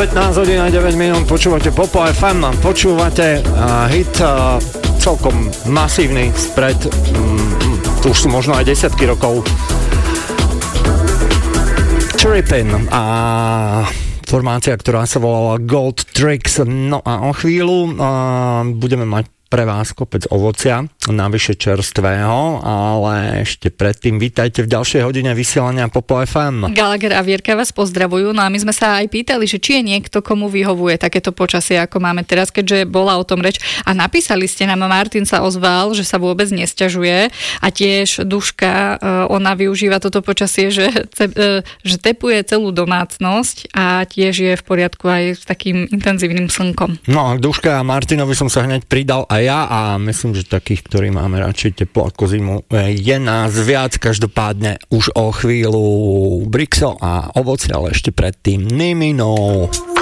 15 hodín a 9 minút, počúvate Popo FM, počúvate hit celkom masívny spred, už sú možno aj desiatky rokov. Trippin' a formácia, ktorá sa volala Gold Tricks. No a o chvíľu budeme mať pre vás kopec ovocia, navyše čerstvého, ale ešte predtým vítajte v ďalšej hodine vysielania Popo FM. Gallagher a Vierka vás pozdravujú, no a my sme sa aj pýtali, že či je niekto, komu vyhovuje takéto počasie, ako máme teraz, keďže bola o tom reč. A napísali ste nám, Martin sa ozval, že sa vôbec nesťažuje a tiež Duška, ona využíva toto počasie, že tepuje celú domácnosť a tiež je v poriadku aj s takým intenzívnym slnkom. No, Duška a Martinovi som sa hneď pridal aj ja a myslím, že takých, ktorí máme radšej teplo ako zimu, je nás viac. Každopádne už o chvíľu Brixo a ovoci, ale ešte predtým Nimino.